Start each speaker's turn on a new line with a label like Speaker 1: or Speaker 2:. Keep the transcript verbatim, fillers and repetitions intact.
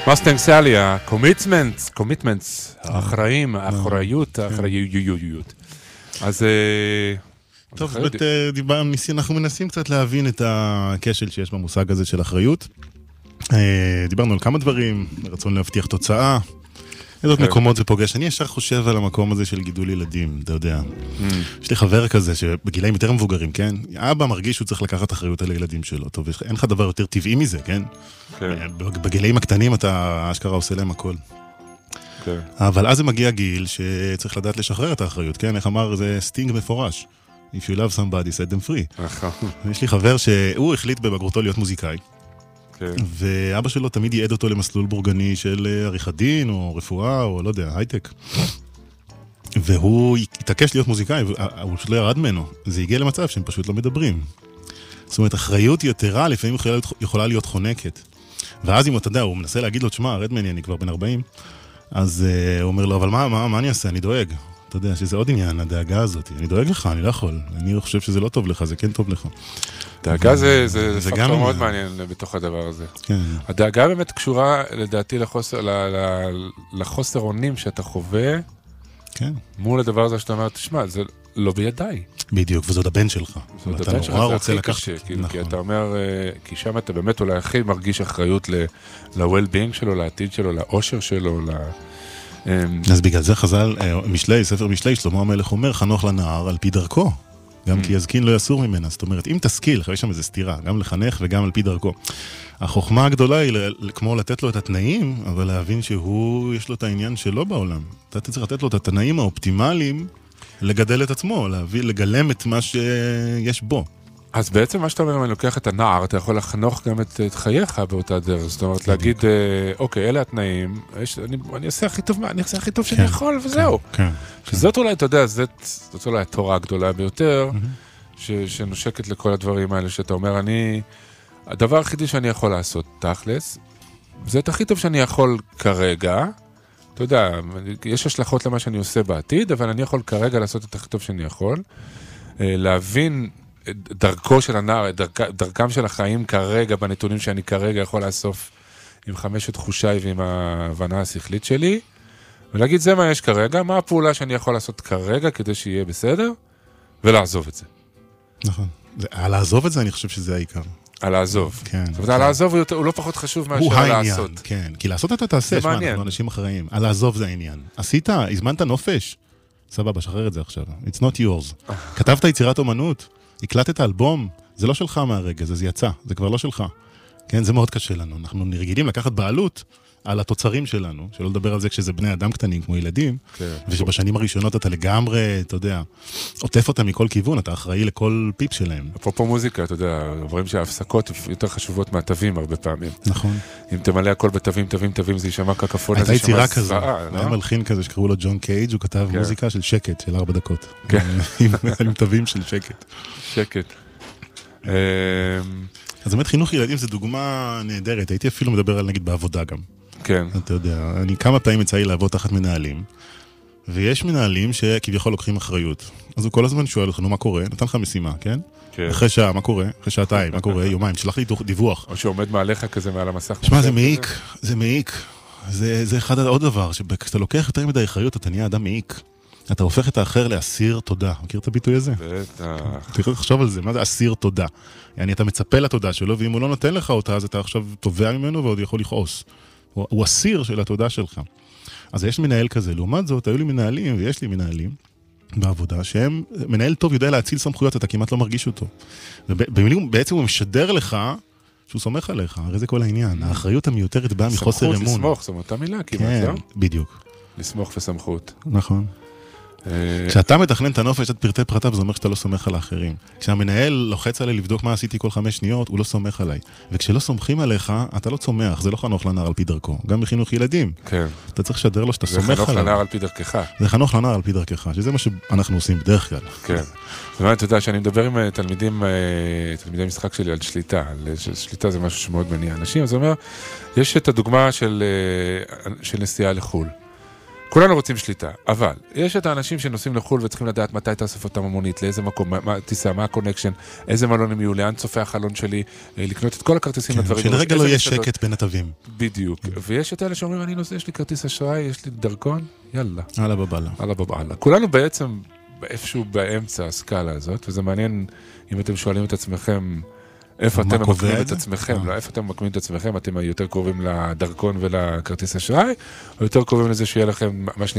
Speaker 1: מוסטנג סלי, הקומיטמנטס, קומיטמנטס, האחראים, האחריות, האחריויות. אז...
Speaker 2: טוב, אנחנו מנסים קצת להבין את הכשל שיש במושג הזה של אחריות. דיברנו על כמה דברים, רצון להבטיח תוצאה. איזות מקומות זה פוגש. אני ישר חושב על המקום הזה של גידול ילדים, אתה יודע. יש לי חבר כזה שבגילאים יותר מבוגרים, כן? אבא מרגיש שהוא צריך לקחת אחריות על הילדים שלו. טוב, אין לך דבר יותר טבעי מזה, כן? בגילאים הקטנים אתה אשכרה עושה להם הכל. אבל אז זה מגיע גיל שצריך לדעת לשחרר את האחריות, כן? איך אמר, זה סטינג מפורש. If you love somebody, set them free. יש לי חבר שהוא החליט בבגרותו להיות מוזיקאי. ואבא שלו תמיד ייעד אותו למסלול בורגני של עריכת דין, או רפואה, או לא יודע, הייטק. והוא התעקש להיות מוזיקאי, הוא פשוט לא ירד ממנו. זה הגיע למצב שהם פשוט לא מדברים. זאת אומרת, אחריות יתרה לפעמים יכולה להיות חונקת. ואז אם אתה יודע, הוא מנסה להגיד לו, תשמע, רד ממני, אני כבר בן ארבעים. אז הוא אומר לו, אבל מה, מה, מה אני אעשה? אני דואג. אתה יודע, שזה עוד עניין, הדאגה הזאת. אני דואג לך, אני לא יכול. אני חושב שזה לא טוב לך, זה כן טוב לך.
Speaker 1: דאגה זה, זה, זה פקטור מאוד מעניין בתוך הדבר הזה.
Speaker 2: כן.
Speaker 1: הדאגה באמת קשורה, לדעתי, לחוסר, לחוסר אונים שאתה חווה,
Speaker 2: כן.
Speaker 1: מול הדבר הזה שאתה אומר, תשמע, זה לא בידיי.
Speaker 2: בדיוק, וזאת הבן שלך.
Speaker 1: זאת הבן שלך, זה הכי קשה, כאילו, כי אתה אומר, כי שם אתה באמת אולי הכי מרגיש אחריות ל-well-being שלו, לעתיד שלו, לאושר שלו, ל...
Speaker 2: אז בגלל זה חז"ל, משלי, ספר משלי, שלמה המלך אומר, חנוך לנער על פי דרכו. גם כי יזקין לא יסור ממנה. זאת אומרת, אם תשכיל, יש שם איזו סתירה, גם לחנך וגם על פי דרכו. החוכמה הגדולה היא כמו לתת לו את התנאים, אבל להבין שהוא, יש לו את העניין שלו בעולם. אתה צריך לתת לו את התנאים האופטימליים, לגדל את עצמו, להביא, לגלם את מה שיש בו.
Speaker 1: אז בעצם מה שאתה אומר, אם אני לוקח את הנער, אתה יכול לחנוך גם את, את חייך באותה דרך. זאת אומרת, להגיד, אוקיי, אלה התנאים, יש, אני, אני אעשה הכי טוב, אני אעשה הכי טוב שאני יכול, וזהו.
Speaker 2: כן,
Speaker 1: שזאת אולי, אתה יודע, זאת, זאת אולי התורה הגדולה ביותר, ש, שנושקת לכל הדברים האלה, שאתה אומר, אני, הדבר הכי שאני יכול לעשות, תכלס, זה את הכי טוב שאני יכול כרגע, אתה יודע, יש השלכות למה שאני עושה בעתיד, אבל אני יכול כרגע לעשות את הכי טוב שאני יכול, להבין דרכו של הנער, דרכ, דרכם של החיים כרגע, בנתונים שאני כרגע יכול לאסוף עם חמשת חושיי ועם ההבנה השכלית שלי, ולהגיד זה מה יש כרגע, מה הפעולה שאני יכול לעשות כרגע כדי שיהיה בסדר, ולעזוב את זה.
Speaker 2: נכון. על לעזוב את זה אני חושב שזה העיקר.
Speaker 1: על לעזוב.
Speaker 2: כן.
Speaker 1: זאת אומרת, על לעזוב הוא לא פחות חשוב מאשר לעשות.
Speaker 2: כן, כי לעשות אתה תעשה, שמה, אנחנו אנשים אחראים. על לעזוב זה העניין. עשית, הזמנת נופש, סבבה, שחרר את זה עכשיו. It's not yours. כתבת יצירת אומנות, הקלטת אלבום, זה לא שלך מהרגע, זה, זה יצא, זה כבר לא שלך. כן, זה מאוד קשה לנו. אנחנו נרגילים לקחת בעלות על התוצרים שלנו, שלא לדבר על זה כשזה בני אדם קטנים כמו ילדים, כן. ושבשנים הראשונות אתה לגמרי, אתה יודע, עוטף אותם מכל כיוון, אתה אחראי לכל פיפ שלהם.
Speaker 1: אפרופו מוזיקה, אתה יודע, רואים שההפסקות יותר חשובות מהתווים הרבה פעמים.
Speaker 2: נכון.
Speaker 1: אם תמלא הכל בתווים, תווים, תווים, זה יישמע כקפון,
Speaker 2: הייתה יצירה כזו, היה מלחין כזה שקראו לו ג'ון קייג', הוא כתב מוזיקה של שקט, של ארבע דקות. עם תווים של שקט.
Speaker 1: שקט.
Speaker 2: אז באמת חינוך ילדים זה דוגמה נהדרת, הייתי אפילו מדבר על נגיד בעבודה גם.
Speaker 1: כן.
Speaker 2: אתה יודע, אני כמה פעמים יצא לי לעבוד תחת מנהלים, ויש מנהלים שכביכול לוקחים אחריות. אז הוא כל הזמן שואל אותך, נו מה קורה? נתן לך משימה, כן? כן. אחרי שעה, מה קורה? אחרי שעתיים, מה קורה? יומיים, שלח לי דיווח.
Speaker 1: או שעומד מעליך כזה מעל המסך.
Speaker 2: שמע, זה מעיק, זה מעיק. זה, זה אחד עוד דבר, כשאתה לוקח יותר מדי אחריות, אתה נהיה אדם מעיק. אתה הופך את האחר לאסיר תודה. מכיר את הביטוי הזה?
Speaker 1: בטח.
Speaker 2: תראה לחשוב על זה, מה זה אסיר תודה? yani, אתה מצפה לתודה שלו, ואם הוא לא נותן לך אותה, אז אתה עכשיו תובע ממנו ועוד יכול לכעוס. הוא, הוא אסיר של התודה שלך. אז יש מנהל כזה. לעומת זאת, היו לי מנהלים, ויש לי מנהלים בעבודה, שהם, מנהל טוב יודע להציל סמכויות, אתה כמעט לא מרגיש אותו. ובמילים, בעצם הוא משדר לך שהוא סומך עליך, הרי זה כל העניין. האחריות המיותרת באה מחוסר אמון.
Speaker 1: סמכות לסמוך, זאת אותה מילה כמעט,
Speaker 2: כן,
Speaker 1: לא?
Speaker 2: בדיוק.
Speaker 1: לסמוך וסמכות.
Speaker 2: נכון. כשאתה מתכנן את הנופש, את פרטי פרטיו, זה אומר שאתה לא סומך על האחרים. כשהמנהל לוחץ עליי לבדוק מה עשיתי כל חמש שניות, הוא לא סומך עליי. וכשלא סומכים עליך, אתה לא צומח, זה לא חנוך לנער על פי דרכו. גם בחינוך ילדים. כן. אתה צריך לשדר לו שאתה סומך עליו.
Speaker 1: זה חנוך לנער על פי דרכך.
Speaker 2: זה חנוך לנער על פי דרכך, שזה מה שאנחנו עושים בדרך כלל.
Speaker 1: כן. זאת אומרת, אתה יודע, שאני מדבר עם תלמידים, תלמידי משחק שלי על שליטה. שליטה זה משהו שמאוד מניע אנשים. אז אומר, יש את הדוגמה של, של נסיעה לחו"ל. כולנו רוצים שליטה, אבל יש את האנשים שנוסעים לחול וצריכים לדעת מתי תאסוף אותם המונית, לאיזה מקום, מה טיסה, מה הקונקשן, איזה מלונים יהיו, לאן צופה החלון שלי, לקנות את כל הכרטיסים לדברים.
Speaker 2: שלרגע לא יהיה שקט בין התווים.
Speaker 1: בדיוק. ויש את אלה שאומרים, אני נוסע, יש לי כרטיס אשראי, יש לי דרכון, יאללה.
Speaker 2: הלאה בבאללה.
Speaker 1: הלאה בבאללה. כולנו בעצם איפשהו באמצע הסקאלה הזאת, וזה מעניין אם אתם שואלים את עצמכם, איפה אתם ממקמים את עצמכם, לא איפה אתם ממקמים את עצמכם, אתם יותר קרובים לדרכון ולכרטיס אשראי, או יותר קרובים לזה שיהיה לכם מה שנקרא